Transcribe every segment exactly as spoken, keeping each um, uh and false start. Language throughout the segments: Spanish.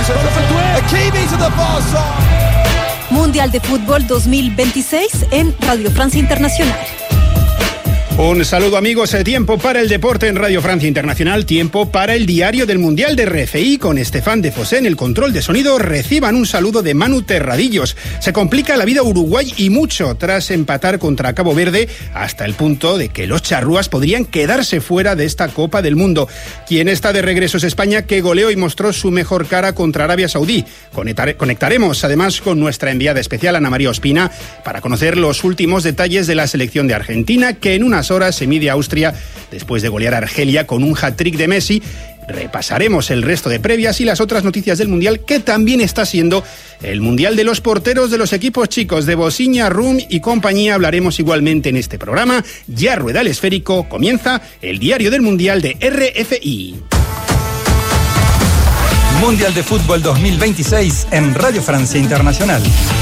Mundial de Fútbol dos mil veintiséis en Radio Francia Internacional. Un saludo, amigos. Tiempo para el deporte en Radio Francia Internacional. Tiempo para el diario del Mundial de R F I con Estefan de Fosé en el control de sonido. Reciban un saludo de Manu Terradillos. Se complica la vida a Uruguay y mucho tras empatar contra Cabo Verde hasta el punto de que los charrúas podrían quedarse fuera de esta Copa del Mundo. Quien está de regreso es España, que goleó y mostró su mejor cara contra Arabia Saudí. Conectaremos además con nuestra enviada especial Ana María Ospina para conocer los últimos detalles de la selección de Argentina, que en unas horas se mide a Austria después de golear a Argelia con un hat-trick de Messi. Repasaremos el resto de previas y las otras noticias del Mundial, que también está siendo el Mundial de los porteros de los equipos chicos de Bosiña, Rum y compañía. Hablaremos igualmente en este programa. Ya rueda el esférico, comienza el diario del Mundial de R F I. Mundial de Fútbol dos mil veintiséis en Radio Francia Internacional.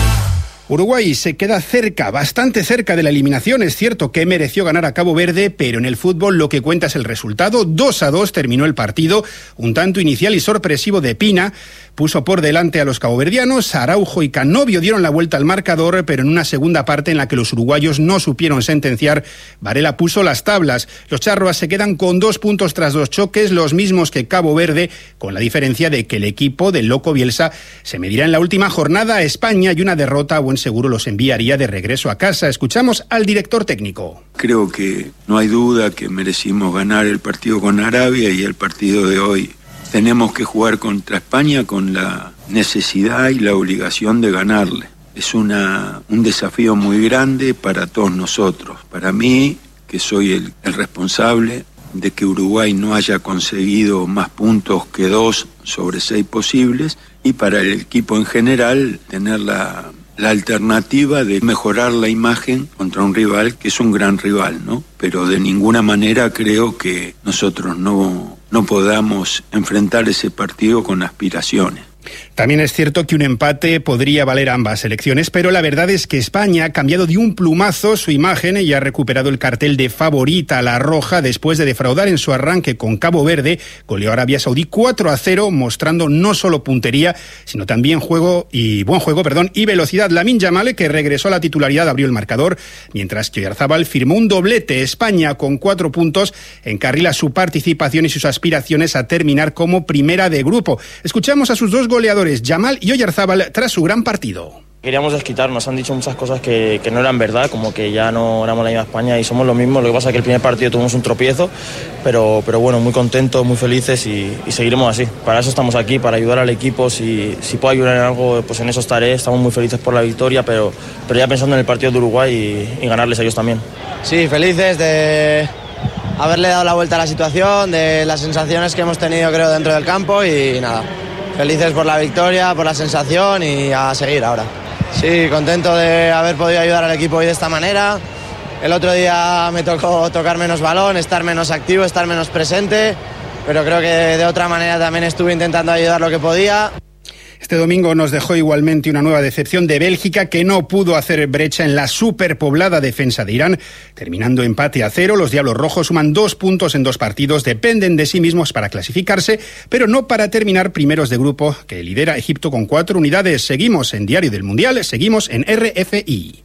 Uruguay se queda cerca, bastante cerca de la eliminación. Es cierto que mereció ganar a Cabo Verde, pero en el fútbol lo que cuenta es el resultado. dos a dos terminó el partido. Un tanto inicial y sorpresivo de Pina puso por delante a los caboverdianos. Araujo y Canovio dieron la vuelta al marcador, pero en una segunda parte en la que los uruguayos no supieron sentenciar, Varela puso las tablas. Los charruas se quedan con dos puntos tras dos choques, los mismos que Cabo Verde, con la diferencia de que el equipo del Loco Bielsa se medirá en la última jornada a España, y una derrota a buen seguro los enviaría de regreso a casa. Escuchamos al director técnico. Creo que no hay duda que merecimos ganar el partido con Arabia, y el partido de hoy tenemos que jugar contra España con la necesidad y la obligación de ganarle. Es una, un desafío muy grande para todos nosotros. Para mí, que soy el, el responsable de que Uruguay no haya conseguido más puntos que dos sobre seis posibles, y para el equipo en general tener la, la alternativa de mejorar la imagen contra un rival que es un gran rival, ¿no? Pero de ninguna manera creo que nosotros no, no podamos enfrentar ese partido con aspiraciones. También es cierto que un empate podría valer a ambas selecciones, pero la verdad es que España ha cambiado de un plumazo su imagen y ha recuperado el cartel de favorita a la roja después de defraudar en su arranque con Cabo Verde. Goleó a Arabia Saudí cuatro a cero, mostrando no solo puntería, sino también juego y buen juego, perdón, y velocidad. Lamine Yamal, que regresó a la titularidad, abrió el marcador, mientras que Oyarzabal firmó un doblete. España, con cuatro puntos, encarrila su participación y sus aspiraciones a terminar como primera de grupo. Escuchamos a sus dos goleadores, Yamal y Oyarzabal, tras su gran partido. Queríamos desquitarnos, han dicho muchas cosas que, que no eran verdad, como que ya no éramos la misma España y somos lo mismo. Lo que pasa es que el primer partido tuvimos un tropiezo, pero, pero bueno, muy contentos, muy felices y, y seguiremos así. Para eso estamos aquí, para ayudar al equipo. Si, si puedo ayudar en algo, pues en eso estaré. Estamos muy felices por la victoria, pero, pero ya pensando en el partido de Uruguay y, y ganarles a ellos también. Sí, felices de haberle dado la vuelta a la situación, de las sensaciones que hemos tenido, creo, dentro del campo, y nada, felices por la victoria, por la sensación, y a seguir ahora. Sí, contento de haber podido ayudar al equipo hoy de esta manera. El otro día me tocó tocar menos balón, estar menos activo, estar menos presente, pero creo que de otra manera también estuve intentando ayudar lo que podía. Este domingo nos dejó igualmente una nueva decepción de Bélgica, que no pudo hacer brecha en la superpoblada defensa de Irán. Terminando empate a cero, los Diablos Rojos suman dos puntos en dos partidos, dependen de sí mismos para clasificarse, pero no para terminar primeros de grupo, que lidera Egipto con cuatro unidades. Seguimos en Diario del Mundial, seguimos en R F I.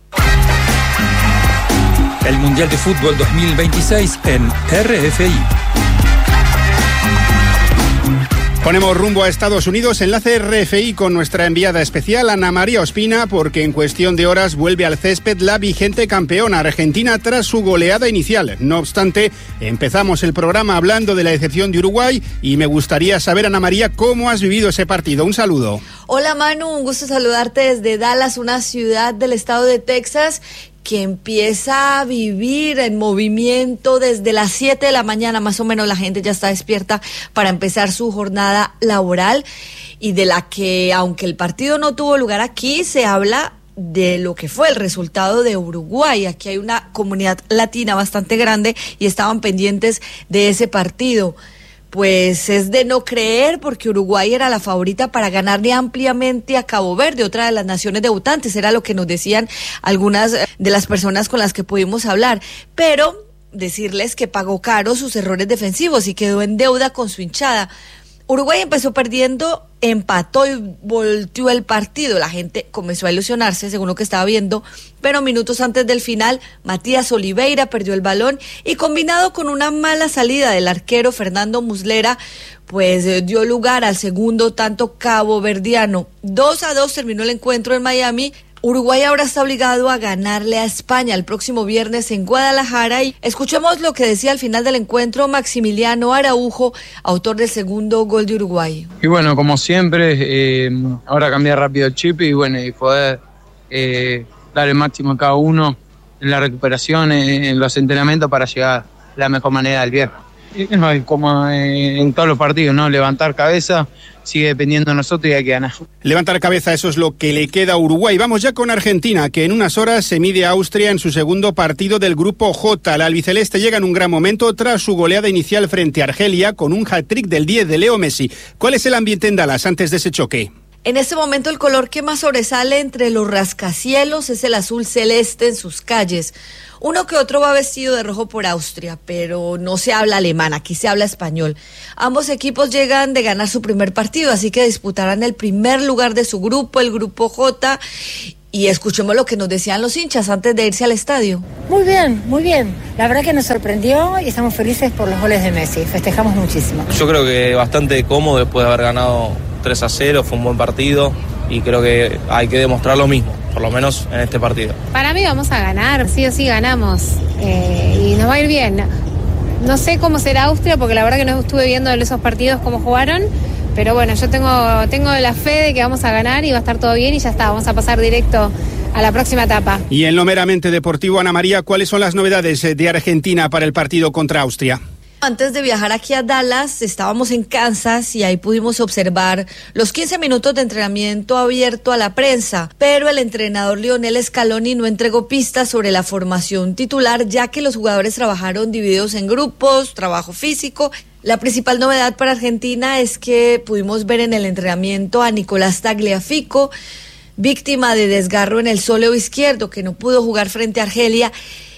El Mundial de Fútbol dos mil veintiséis en R F I. Ponemos rumbo a Estados Unidos, enlace R F I con nuestra enviada especial Ana María Ospina, porque en cuestión de horas vuelve al césped la vigente campeona Argentina tras su goleada inicial. No obstante, empezamos el programa hablando de la decepción de Uruguay y me gustaría saber, Ana María, cómo has vivido ese partido. Un saludo. Hola Manu, un gusto saludarte desde Dallas, una ciudad del estado de Texas que empieza a vivir en movimiento desde las siete de la mañana, más o menos la gente ya está despierta para empezar su jornada laboral, y de la que, aunque el partido no tuvo lugar aquí, se habla de lo que fue el resultado de Uruguay. Aquí hay una comunidad latina bastante grande y estaban pendientes de ese partido. Pues es de no creer, porque Uruguay era la favorita para ganarle ampliamente a Cabo Verde, otra de las naciones debutantes, era lo que nos decían algunas de las personas con las que pudimos hablar, pero decirles que pagó caro sus errores defensivos y quedó en deuda con su hinchada. Uruguay empezó perdiendo, empató y volteó el partido. La gente comenzó a ilusionarse, según lo que estaba viendo, pero minutos antes del final, Matías Oliveira perdió el balón y, combinado con una mala salida del arquero Fernando Muslera, pues eh, dio lugar al segundo tanto caboverdiano. dos a dos terminó el encuentro en Miami. Uruguay ahora está obligado a ganarle a España el próximo viernes en Guadalajara. Y escuchemos lo que decía al final del encuentro Maximiliano Araujo, autor del segundo gol de Uruguay. Y bueno, como siempre, eh, ahora cambiar rápido el chip y bueno, y poder eh, dar el máximo a cada uno en la recuperación, en los entrenamientos para llegar de la mejor manera al viernes. Y no, como en todos los partidos, ¿no? Levantar cabeza, sigue dependiendo de nosotros y hay que ganar. Levantar cabeza, eso es lo que le queda a Uruguay. Vamos ya con Argentina, que en unas horas se mide a Austria en su segundo partido del Grupo J. La albiceleste llega en un gran momento tras su goleada inicial frente a Argelia con un hat-trick del diez de Leo Messi. ¿Cuál es el ambiente en Dallas antes de ese choque? En este momento el color que más sobresale entre los rascacielos es el azul celeste en sus calles. Uno que otro va vestido de rojo por Austria, pero no se habla alemán, aquí se habla español. Ambos equipos llegan de ganar su primer partido, así que disputarán el primer lugar de su grupo, el Grupo J. Y escuchemos lo que nos decían los hinchas antes de irse al estadio. Muy bien, muy bien. La verdad que nos sorprendió y estamos felices por los goles de Messi. Festejamos muchísimo. Yo creo que bastante cómodo después de haber ganado tres a cero, fue un buen partido y creo que hay que demostrar lo mismo, por lo menos en este partido. Para mí vamos a ganar, sí o sí ganamos eh, y nos va a ir bien. No sé cómo será Austria porque la verdad que no estuve viendo esos partidos cómo jugaron, pero bueno, yo tengo, tengo la fe de que vamos a ganar y va a estar todo bien y ya está, vamos a pasar directo a la próxima etapa. Y en lo meramente deportivo, Ana María, ¿cuáles son las novedades de Argentina para el partido contra Austria? Antes de viajar aquí a Dallas, estábamos en Kansas y ahí pudimos observar los quince minutos de entrenamiento abierto a la prensa, pero el entrenador Lionel Scaloni no entregó pistas sobre la formación titular, ya que los jugadores trabajaron divididos en grupos, trabajo físico. La principal novedad para Argentina es que pudimos ver en el entrenamiento a Nicolás Tagliafico, víctima de desgarro en el sóleo izquierdo, que no pudo jugar frente a Argelia,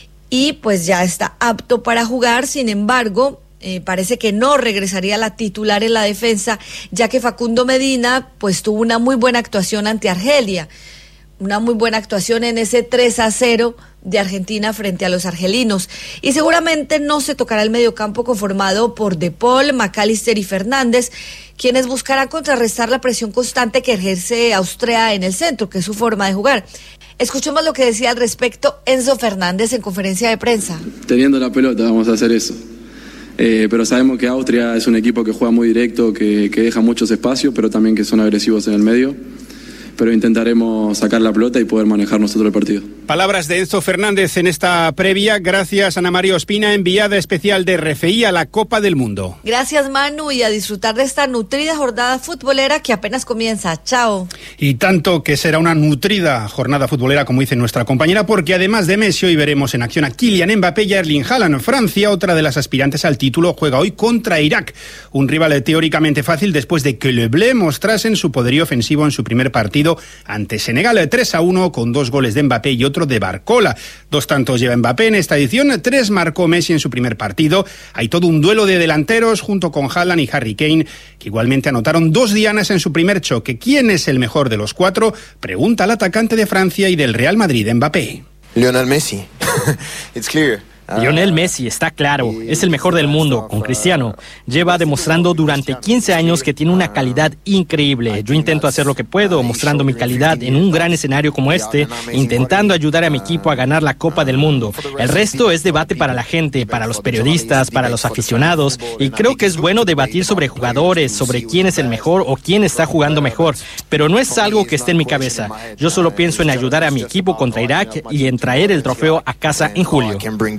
y pues ya está apto para jugar. Sin embargo, eh, parece que no regresaría a la titular en la defensa, ya que Facundo Medina pues tuvo una muy buena actuación ante Argelia, una muy buena actuación en ese tres a cero de Argentina frente a los argelinos, y seguramente no se tocará el mediocampo conformado por De Paul, McAllister y Fernández, quienes buscarán contrarrestar la presión constante que ejerce Austria en el centro, que es su forma de jugar. Escuchemos lo que decía al respecto Enzo Fernández en conferencia de prensa. Teniendo la pelota vamos a hacer eso, eh, pero sabemos que Austria es un equipo que juega muy directo, que, que deja muchos espacios, pero también que son agresivos en el medio. Pero intentaremos sacar la pelota y poder manejar nosotros el partido. Palabras de Enzo Fernández en esta previa. Gracias, Ana María Ospina, enviada especial de R F I a la Copa del Mundo. Gracias, Manu, y a disfrutar de esta nutrida jornada futbolera que apenas comienza. Chao. Y tanto que será una nutrida jornada futbolera, como dice nuestra compañera, porque además de Messi, hoy veremos en acción a Kylian Mbappé y a Erling Haaland. Francia, otra de las aspirantes al título, juega hoy contra Irak, un rival teóricamente fácil después de que Le Bleu mostrasen su poderío ofensivo en su primer partido ante Senegal, tres a uno, con dos goles de Mbappé y otro de Barcola. Dos tantos lleva Mbappé en esta edición, tres marcó Messi en su primer partido. Hay todo un duelo de delanteros junto con Haaland y Harry Kane, que igualmente anotaron dos dianas en su primer choque. ¿Quién es el mejor de los cuatro? Pregunta al atacante de Francia y del Real Madrid, Mbappé. Lionel Messi. It's clear. Lionel Messi, está claro, es el mejor del mundo, con Cristiano. Lleva demostrando durante quince años que tiene una calidad increíble. Yo intento hacer lo que puedo, mostrando mi calidad en un gran escenario como este, intentando ayudar a mi equipo a ganar la Copa del Mundo. El resto es debate para la gente, para los periodistas, para los aficionados, y creo que es bueno debatir sobre jugadores, sobre quién es el mejor o quién está jugando mejor, pero no es algo que esté en mi cabeza. Yo solo pienso en ayudar a mi equipo contra Irak y en traer el trofeo a casa en julio.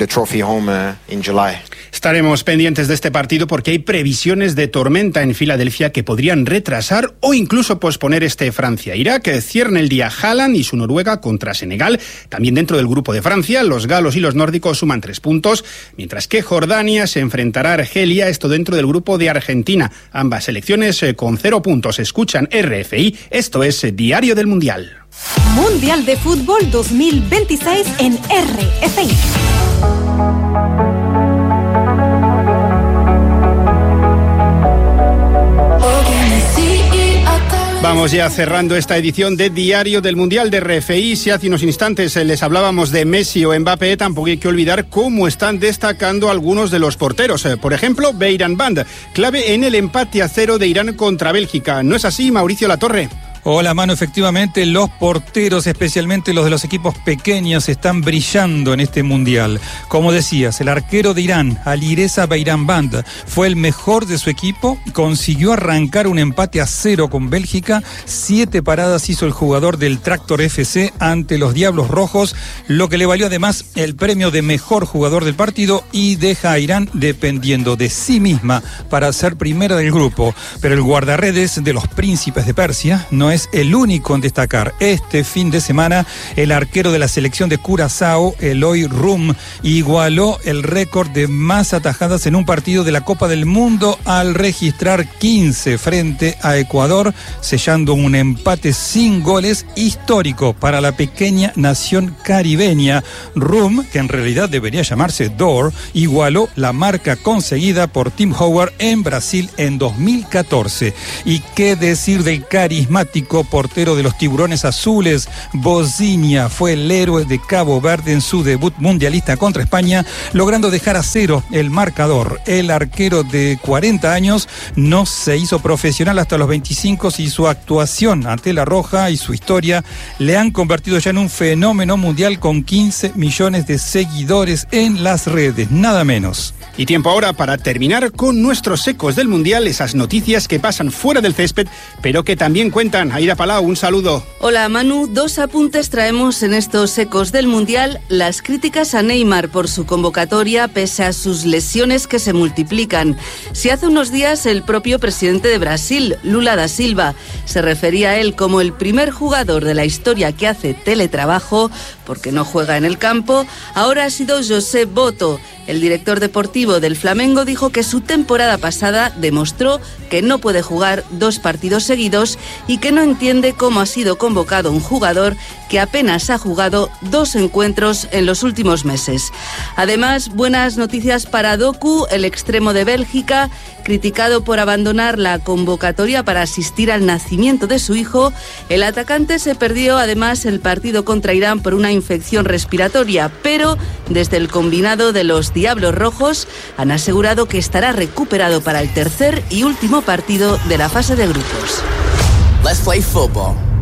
Estaremos pendientes de este partido porque hay previsiones de tormenta en Filadelfia que podrían retrasar o incluso posponer este Francia-Irak. Cierran el día Haaland y su Noruega contra Senegal. También dentro del grupo de Francia, los galos y los nórdicos suman tres puntos, mientras que Jordania se enfrentará a Argelia, esto dentro del grupo de Argentina. Ambas selecciones con cero puntos. Escuchan R F I, esto es Diario del Mundial. Mundial de Fútbol dos mil veintiséis en R F I. Vamos ya cerrando esta edición de Diario del Mundial de R F I. Si hace unos instantes les hablábamos de Messi o Mbappé, tampoco hay que olvidar cómo están destacando algunos de los porteros. Por ejemplo, Beiran Band, clave en el empate a cero de Irán contra Bélgica. ¿No es así, Mauricio Latorre? Hola, Manu, efectivamente los porteros, especialmente los de los equipos pequeños, están brillando en este mundial. Como decías, el arquero de Irán, Alireza Beiranband, fue el mejor de su equipo, consiguió arrancar un empate a cero con Bélgica, siete paradas hizo el jugador del Tractor F C ante los Diablos Rojos, lo que le valió además el premio de mejor jugador del partido y deja a Irán dependiendo de sí misma para ser primera del grupo. Pero el guardarredes de los Príncipes de Persia no es el único en destacar. Este fin de semana, el arquero de la selección de Curazao, Eloy Rum, igualó el récord de más atajadas en un partido de la Copa del Mundo al registrar quince frente a Ecuador, sellando un empate sin goles histórico para la pequeña nación caribeña. Rum, que en realidad debería llamarse Dor, igualó la marca conseguida por Tim Howard en Brasil en dos mil catorce. Y qué decir del carismático portero de los Tiburones Azules, Bozinia, fue el héroe de Cabo Verde en su debut mundialista contra España, logrando dejar a cero el marcador. El arquero de cuarenta años no se hizo profesional hasta los veinticinco y su actuación ante la Roja y su historia le han convertido ya en un fenómeno mundial con quince millones de seguidores en las redes, nada menos. Y tiempo ahora para terminar con nuestros ecos del Mundial, esas noticias que pasan fuera del césped, pero que también cuentan. Aida Palau, un saludo. Hola Manu, dos apuntes traemos en estos ecos del Mundial. Las críticas a Neymar por su convocatoria pese a sus lesiones que se multiplican. Si hace unos días el propio presidente de Brasil, Lula da Silva, se refería a él como el primer jugador de la historia que hace teletrabajo porque no juega en el campo, ahora ha sido José Boto. El director deportivo del Flamengo dijo que su temporada pasada demostró que no puede jugar dos partidos seguidos y que no entiende cómo ha sido convocado un jugador que apenas ha jugado dos encuentros en los últimos meses. Además, buenas noticias para Doku, el extremo de Bélgica, criticado por abandonar la convocatoria para asistir al nacimiento de su hijo. El atacante se perdió además el partido contra Irán por una infección respiratoria, pero desde el combinado de los Diablos Rojos han asegurado que estará recuperado para el tercer y último partido de la fase de grupos. Let's play football.